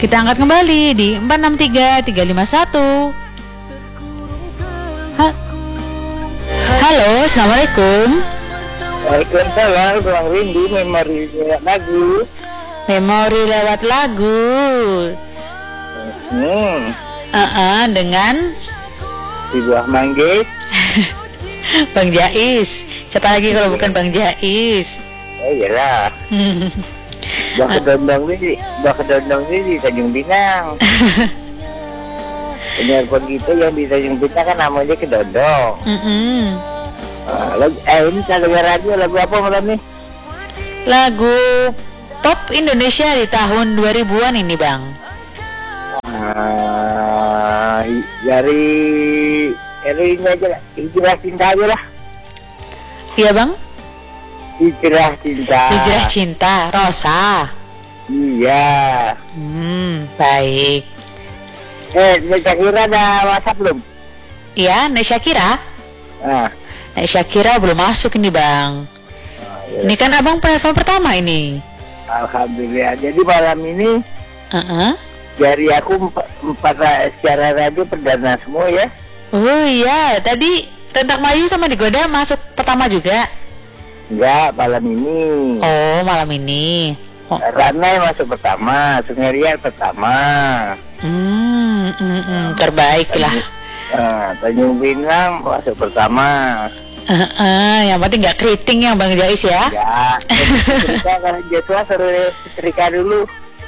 Kita angkat kembali di 463351. Halo, assalamualaikum. Waalaikumsalam, Bang Rindu, memori lewat lagu. Memori lewat lagu. Dengan Ibu Manggis. Bang Jais. Siapa lagi kalau bukan Bang Jais? Oh iyalah. Bah kedondong ini di Tanjung Pinang. Penyiar gitu yang di Tanjung Pinang kan namanya kedondong. Ini kalau radio lagu apa malam nih? Lagu pop Indonesia di tahun 2000-an ini, Bang. Dari ini aja lah, Hijrah Cinta aja lah. Iya, Bang. Hijrah Cinta. Hijrah Cinta, Rosa. Iya. Baik. Syakira ada WhatsApp belum? Iya, Nek Syakira. Nek Syakira belum masuk ini, Bang. Iya. Ini kan Abang telepon pertama ini. Alhamdulillah. Jadi malam ini dari aku empat secara radio perdana semua ya. Oh iya, tadi Rentak Mayu sama Digoda masuk pertama juga. Enggak, malam ini. Oh, malam ini. Ranai masuk pertama, Sungai Riau pertama. Terbaik lah. Tanjung Pinang masuk pertama. Yang penting nggak keriting yang Bang Jais ya. Ya, kita kalau Joshua suruh setrika dulu.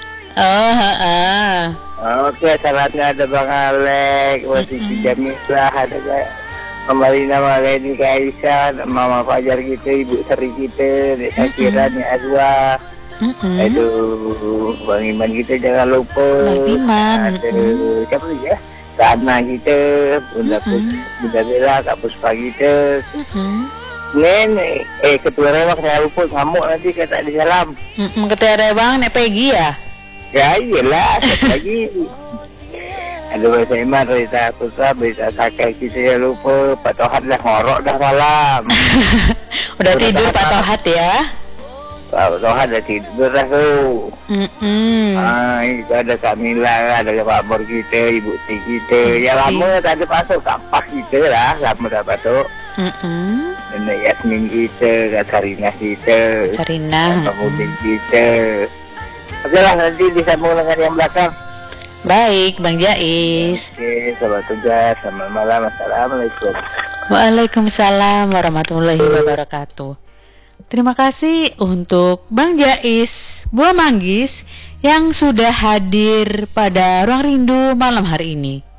Oke, salatnya ada Bang Alek, Wasiti Jamilah, ada kembali nama Leni Kaisa, Mama Fajar kita, Ibu Seri kita, Dek Syakira, Nek Azwa. Aduh, Bang Iman kita jangan lupa. Bang Iman. Aduh, siapa lagi ya? Sana kita, Bunda Bella, Kak Puspa kita. Nenek, ketua rewak jangan lupa, ngamuk nanti kata di salam. Ketua rewak Nek Peggy ya? Ya iyalah, lagi. Ada bahasa Iman, berita Puspa, berita Sakai kita jangan lupa. Pak Tohat dah ngorok dah malam. Udah tidur Pak Tohat ya? Pak Tohat dah tidur dah tu. Itu ada Kak Mila, ada Pak Bor kita, Ibu Ti kita. Ya lama tak ada masuk, Kapak kita lah, lama dah masuk. Nenek Yasmin kita, Kak Sarina kita. Sarina. Kak Mudin kita. Oke lah, nanti disambung dengan yang belakang. Baik, Bang Jais. Oke, selamat tugas, selamat malam, assalamualaikum. Waalaikumsalam warahmatullahi wabarakatuh. Terima kasih untuk Bang Jais, Buah Manggis yang sudah hadir pada Ruang Rindu malam hari ini.